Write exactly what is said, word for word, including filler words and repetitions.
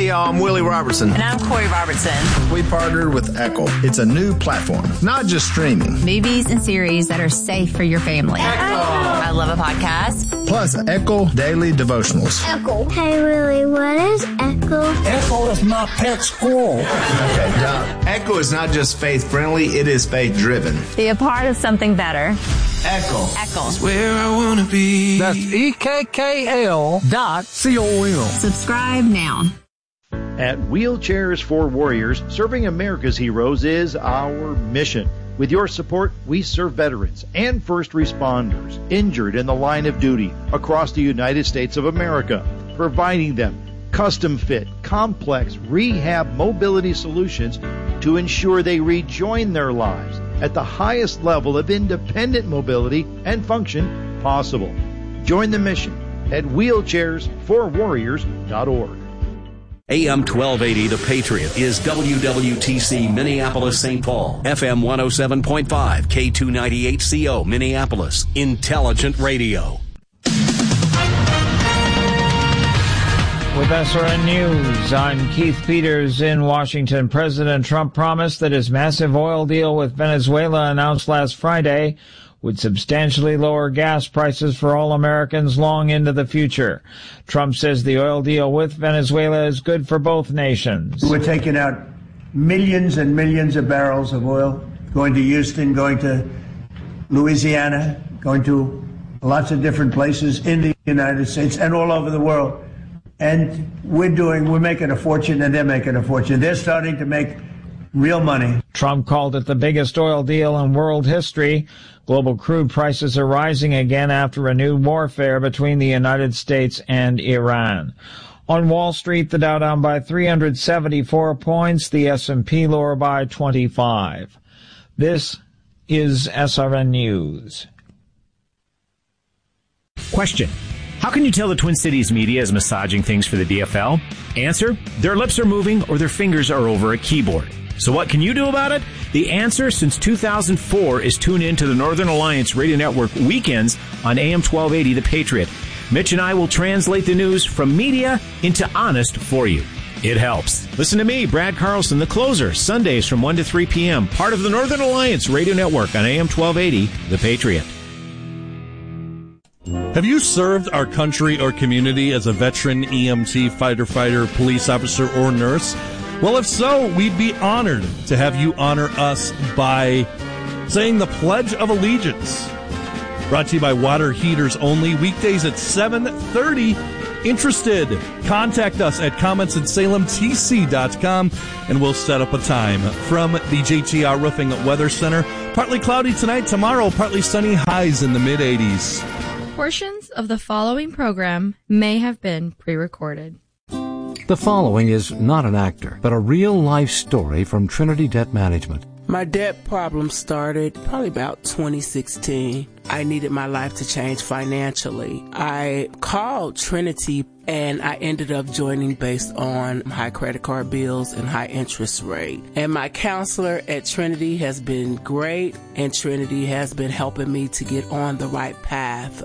Hey, y'all, I'm Willie Robertson. And I'm Corey Robertson. We partnered with Echo. It's a new platform, not just streaming. Movies and series that are safe for your family. Echo. I love a podcast. Plus, Echo Daily Devotionals. Echo. Hey, Willie, what is Echo? Echo is not pet school. Okay, Doc. Echo is not just faith-friendly, it is faith-driven. Be a part of something better. Echo. Echo. It's where I want to be. That's E K K L dot C O M. Subscribe now. At Wheelchairs for Warriors, serving America's heroes is our mission. With your support, we serve veterans and first responders injured in the line of duty across the United States of America, providing them custom-fit, complex rehab mobility solutions to ensure they rejoin their lives at the highest level of independent mobility and function possible. Join the mission at wheelchairs for warriors dot org. A M twelve eighty The Patriot is W W T C Minneapolis Saint Paul, F M one oh seven point five, K two ninety-eight C O Minneapolis, Intelligent Radio. With S R N News, I'm Keith Peters in Washington. President Trump promised that his massive oil deal with Venezuela announced last Friday would substantially lower gas prices for all Americans long into the future. Trump says the oil deal with Venezuela is good for both nations. We're taking out millions and millions of barrels of oil, going to Houston, going to Louisiana, going to lots of different places in the United States and all over the world. And we're doing, we're making a fortune, and they're making a fortune. They're starting to make real money. Trump called it the biggest oil deal in world history. Global crude prices are rising again after renewed warfare between the United States and Iran. On Wall Street, the Dow down by three hundred seventy-four points, the S and P lower by twenty-five. This is S R N News. Question. How can you tell the Twin Cities media is massaging things for the D F L? Answer, their lips are moving or their fingers are over a keyboard. So what can you do about it? The answer since two thousand four is tune in to the Northern Alliance Radio Network weekends on A M twelve eighty The Patriot. Mitch and I will translate the news from media into honest for you. It helps. Listen to me, Brad Carlson, the closer, Sundays from one to three p.m., part of the Northern Alliance Radio Network on A M twelve eighty The Patriot. Have you served our country or community as a veteran, E M T, fighter, fighter, police officer, or nurse? Well, if so, we'd be honored to have you honor us by saying the Pledge of Allegiance. Brought to you by Water Heaters Only, weekdays at seven thirty. Interested? Contact us at comments at salem t c dot com, and we'll set up a time. From the J T R Roofing Weather Center, partly cloudy tonight, tomorrow partly sunny, highs in the mid-eighties. Portions of the following program may have been pre-recorded. The following is not an actor, but a real-life story from Trinity Debt Management. My debt problem started probably about twenty sixteen. I needed my life to change financially. I called Trinity and I ended up joining based on high credit card bills and high interest rate. And my counselor at Trinity has been great, and Trinity has been helping me to get on the right path